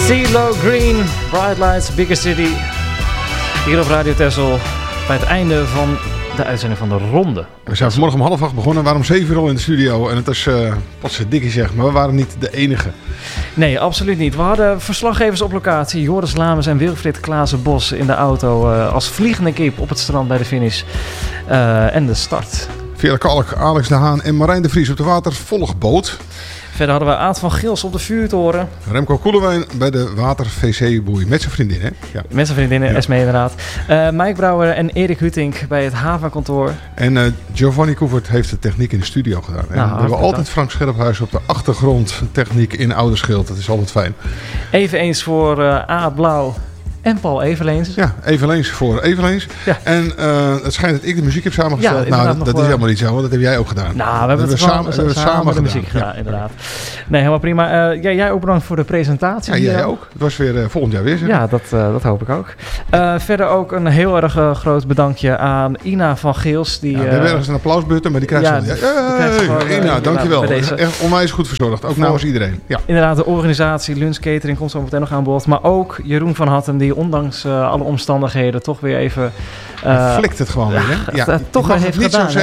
CeeLo Green, Bright Lights, Bigger City. Hier op Radio Texel bij het einde van de uitzending van de ronde. We zijn vanmorgen om 7:30 begonnen. We waren om 7 uur al in de studio. En het is pas dikkie zeg, maar we waren niet de enige. Nee, absoluut niet. We hadden verslaggevers op locatie. Joris Lamers en Wilfried Klaassen-Bos in de auto als vliegende kip op het strand bij de finish. En de start. Veerle Kalk, Alex de Haan en Marijn de Vries op de watervolgboot. Verder hadden we Aad van Gils op de vuurtoren. Remco Koelewijn bij de water-wc-boei met zijn vriendin, hè? Ja. Met zijn vriendinnen, Esme inderdaad. Mike Brouwer en Erik Hutink bij het havenkantoor. En Giovanni Koevert heeft de techniek in de studio gedaan. En we hebben altijd Frank Scherphuis op de achtergrond techniek in Ouderschild. Dat is altijd fijn. Eveneens voor Aad Blauw en Paul Eveneens. Ja, Eveneens voor Eveneens. Ja. En het schijnt dat ik de muziek heb samengesteld. Ja, dat is helemaal niet zo, want dat heb jij ook gedaan. Nou, we hebben het samen de muziek gedaan, inderdaad. Nee, helemaal prima. Jij ook bedankt voor de presentatie. Ja, jij ook. Het was weer volgend jaar weer. Zeg. Ja, dat hoop ik ook. Verder ook een heel erg groot bedankje aan Ina van Geels. We hebben ergens een applausbutton, maar die krijgt ze. Ina, dankjewel. Echt onwijs goed verzorgd. Ook namens iedereen. Ja. Inderdaad, de organisatie Lunch Catering komt zo meteen nog aan boord. Maar ook Jeroen van Hatten, die ondanks alle omstandigheden toch weer even... flikt het gewoon weer, hè? Toch heeft gedaan.